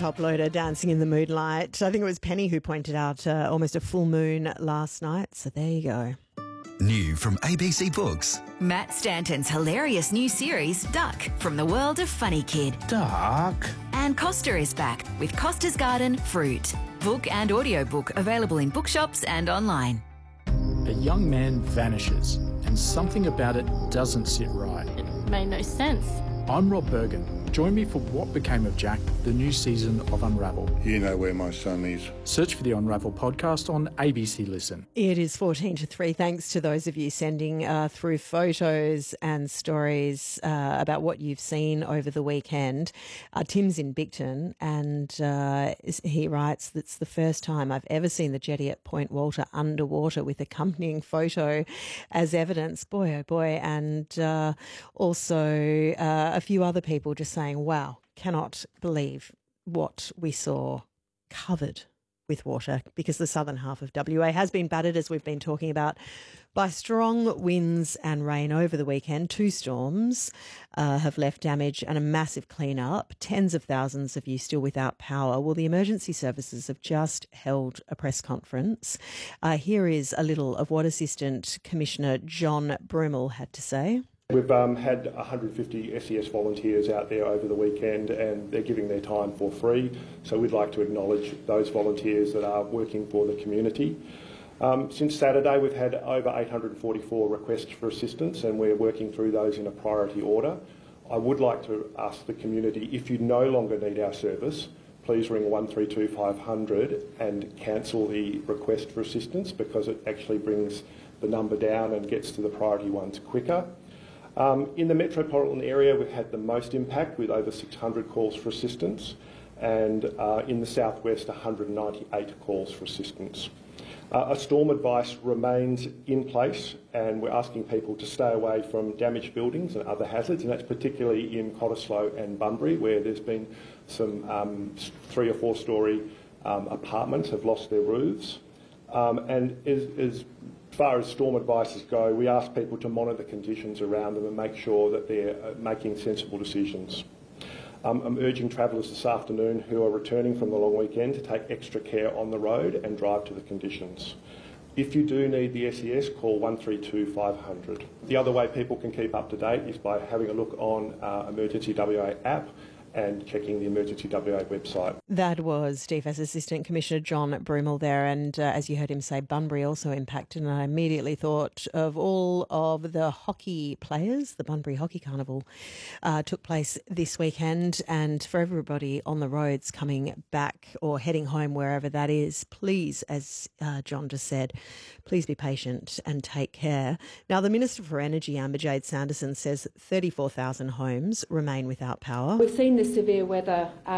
Top Loader, Dancing in the Moonlight. I think it was Penny who pointed out almost a full moon last night. So there you go. New from ABC Books. Matt Stanton's hilarious new series, Duck, from the world of Funny Kid. Duck. And Costa is back with Costa's Garden Fruit. Book and audiobook available in bookshops and online. A young man vanishes and something about it doesn't sit right. It made no sense. I'm Rob Bergen. Join me for What Became of Jack, the new season of Unravel. You know where my son is. Search for the Unravel podcast on ABC Listen. It is 14 to 3. Thanks to those of you sending through photos and stories about what you've seen over the weekend. Tim's in Bigton and he writes, that's the first time I've ever seen the jetty at Point Walter underwater with accompanying photo as evidence. Boy, oh boy. And also a few other people just saying, wow, cannot believe what we saw covered with water, because the southern half of WA has been battered, as we've been talking about, by strong winds and rain over the weekend. 2 storms have left damage and a massive clean-up. Tens of thousands of you still without power. Well, the emergency services have just held a press conference. Here is a little of what Assistant Commissioner John Brumel had to say. We've had 150 SES volunteers out there over the weekend and they're giving their time for free. So we'd like to acknowledge those volunteers that are working for the community. Since Saturday, we've had over 844 requests for assistance and we're working through those in a priority order. I would like to ask the community, if you no longer need our service, please ring 132 500 and cancel the request for assistance, because it actually brings the number down and gets to the priority ones quicker. In the metropolitan area, we've had the most impact with over 600 calls for assistance, and in the southwest, 198 calls for assistance. A storm advice remains in place, and we're asking people to stay away from damaged buildings and other hazards, and that's particularly in Cottesloe and Bunbury, where there's been some 3 or 4 story apartments have lost their roofs. And as far as storm advices go, we ask people to monitor conditions around them and make sure that they're making sensible decisions. I'm urging travellers this afternoon who are returning from the long weekend to take extra care on the road and drive to the conditions. If you do need the SES, call 132 500. The other way people can keep up to date is by having a look on Emergency WA app and checking the Emergency WA website. That was DFS Assistant Commissioner John Brumel there, and as you heard him say, Bunbury also impacted, and I immediately thought of all of the hockey players. The Bunbury Hockey Carnival took place this weekend, and for everybody on the roads coming back or heading home, wherever that is, please, as John just said, please be patient and take care. Now, the Minister for Energy, Amber Jade Sanderson, says 34,000 homes remain without power. We've seen the severe weather